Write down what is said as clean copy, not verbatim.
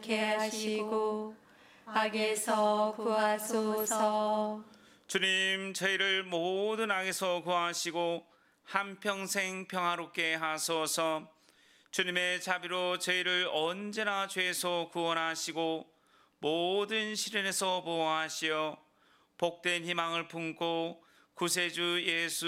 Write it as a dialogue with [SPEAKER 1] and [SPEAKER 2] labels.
[SPEAKER 1] 않게 하시고 악에서 구하소서.
[SPEAKER 2] 주님, 저희를 모든 악에서 구하시고 한평생 평화롭게 하소서. 주님의 자비로 저희를 언제나 죄에서 구원하시고 모든 시련에서 보호하시어 복된 희망을 품고 구세주 예수